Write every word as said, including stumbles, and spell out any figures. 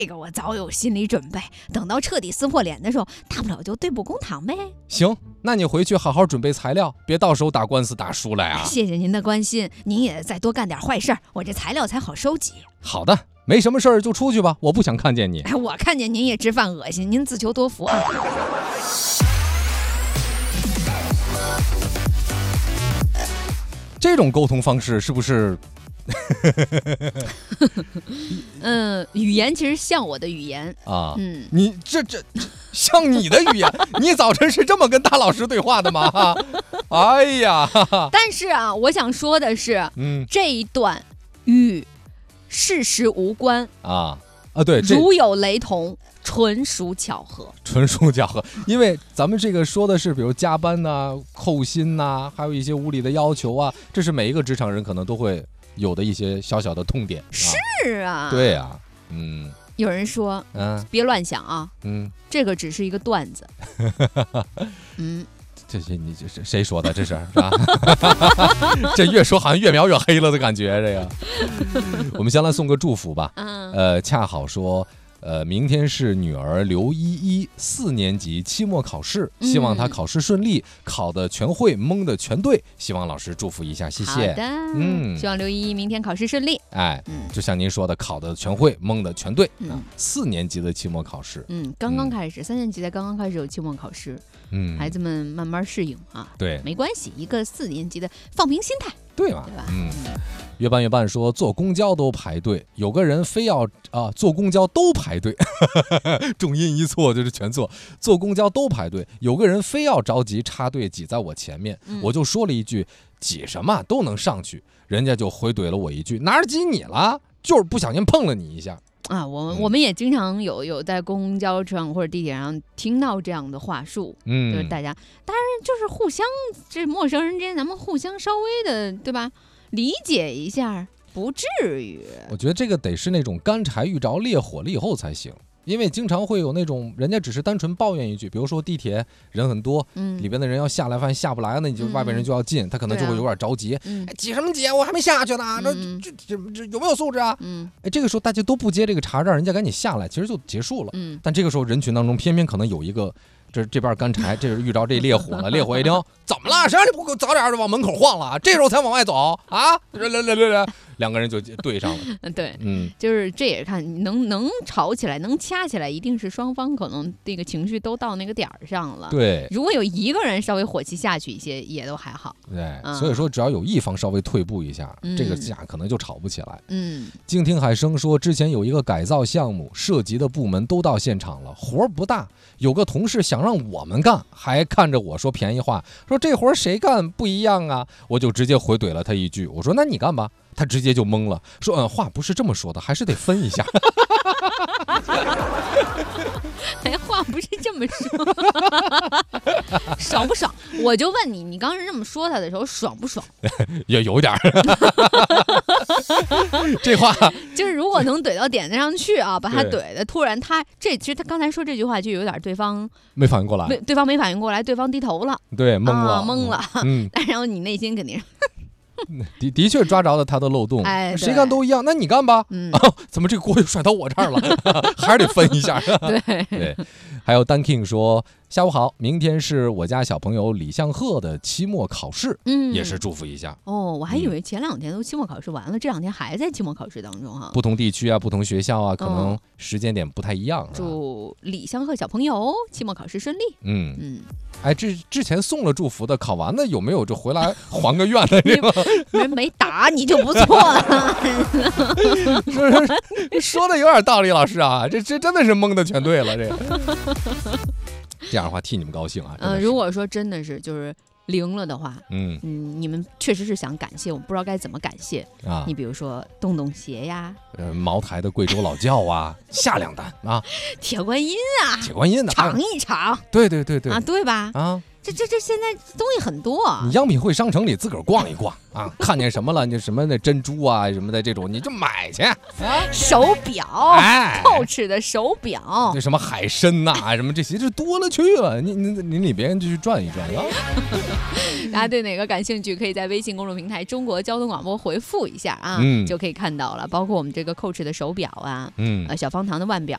这个我早有心理准备，等到彻底撕破脸的时候，大不了就对簿公堂呗。 行，那你回去好好准备材料，别到时候打官司打输了呀。 谢谢您的关心，您也再多干点坏事儿，我这材料才好收集。 好的，没什么事儿就出去吧，我不想看见你。 哎，我看见您也直犯恶心，您自求多福啊。 这种沟通方式是不是？ 嗯，语言其实像我的语言啊， 嗯， 你这这像你的语言，你早晨是这么跟大老师对话的吗？哎呀， 但是啊，我想说的是，嗯，这一段与事实无关啊啊，对， 如有雷同，纯属巧合， 纯属巧合。因为咱们这个说的是，比如加班呐、啊、扣薪呐、啊，还有一些无理的要求啊，这是每一个职场人可能都会有的一些小小的痛点。 是啊， 对啊，嗯。 有人说，嗯，别乱想啊，嗯，这个只是一个段子。嗯， 这些你这是谁说的？这是啊，这越说好像越描越黑了的感觉。这个，我们先来送个祝福吧。嗯，呃，恰好说。呃，明天是女儿刘依依四年级期末考试，希望她考试顺利，考的全会，蒙的全对，希望老师祝福一下，谢谢。 好的，嗯，希望刘依依明天考试顺利。 哎，嗯，就像您说的，考的全会，蒙的全对。嗯，啊、四年级的期末考试， 嗯，刚刚开始，嗯、三年级才刚刚开始有期末考试，嗯，孩子们慢慢适应啊。 对， 没关系，一个四年级的放平心态。 对吧？对吧？嗯，越办越办说坐公交都排队，有个人非要啊坐公交都排队，重音一错就是全错。坐公交都排队，有个人非要着急插队挤在我前面，嗯、我就说了一句挤什么都能上去，人家就回怼了我一句哪儿挤你了，就是不小心碰了你一下。 啊，我们、嗯、我们也经常有有在公交车上或者地铁上听到这样的话术，嗯，就是大家，当然就是互相，这陌生人之间，咱们互相稍微的，对吧？理解一下，不至于。 我觉得这个得是那种干柴遇着烈火了以后才行。因为经常会有那种人家只是单纯抱怨一句，比如说地铁人很多，嗯，里边的人要下来，发现下不来，那你就外边人就要进，嗯、他可能就会有点着急，嗯哎、挤什么挤？我还没下去呢，这、嗯、这这这有没有素质啊？嗯，哎，这个时候大家都不接这个茬，让人家赶紧下来，其实就结束了。嗯，但这个时候人群当中偏偏可能有一个。这这边干柴，这是遇着这烈火了。烈火一听，怎么了？谁让你不早点就往门口晃了？这时候才往外走啊！来来来来来，两个人就对上了。 嗯，对，嗯，就是这也是看能能吵起来，能掐起来，一定是双方可能这个情绪都到那个点儿上了。 对， 如果有一个人稍微火气下去一些，也都还好。 对，嗯、所以说只要有一方稍微退步一下，嗯、这个架可能就吵不起来。嗯，静听海生说，之前有一个改造项目，涉及的部门都到现场了，活儿不大，有个同事想让我们干，还看着我说便宜话，说这活谁干不一样啊，我就直接回怼了他一句，我说那你干吧，他直接就懵了，说嗯，话不是这么说的，还是得分一下。 哎，话不是这么说，爽不爽？我就问你，你刚是这么说他的时候，爽不爽？ 也有点这话就是如果能怼到点子上去啊，把他怼的突然他这其实他刚才说这句话就有点对方没反应过来， 对方没反应过来，对方低头了， 对，懵了， 啊、懵了。嗯，然后你内心肯定是。 的的确抓着了他的漏洞，哎，谁干都一样，那你干吧。嗯，哦、怎么这个锅又甩到我这儿了？还是得分一下。 对对，还有Dan King 说，下午好，明天是我家小朋友李向鹤的期末考试，嗯，也是祝福一下。 哦，我还以为前两天都期末考试完了，嗯、这两天还在期末考试当中哈。 不同地区啊，不同学校啊，可能时间点不太一样、啊。 祝李向鹤小朋友期末考试顺利。嗯嗯。 哎，之之前送了祝福的，考完了有没有就回来还个愿的？这个人没打你就不错了。 说说说的有点道理，老师啊，这这真的是蒙的全对了，这个。这样的话替你们高兴啊。 嗯、呃，如果说真的是就是灵了的话，嗯嗯，你们确实是想感谢，我不知道该怎么感谢啊。你比如说动动鞋呀， 呃，茅台的贵州老窖啊，下两单啊， 铁观音啊， 铁观音的尝一尝， 对对对对啊，对吧？啊。这这这现在东西很多、啊， 你央品汇商城里自个儿逛一逛啊，看见什么了，你什么那珍珠啊什么的这种，你就买去。啊、 手表，哎，Coach 的手表， 那什么海参呐、啊，什么这些，这多了去了。你你你里边就去转一转啊。 大家对哪个感兴趣，可以在微信公众平台中国交通广播回复一下啊，嗯、就可以看到了。包括我们这个 Coach 的手表啊，嗯，呃，小方糖的腕表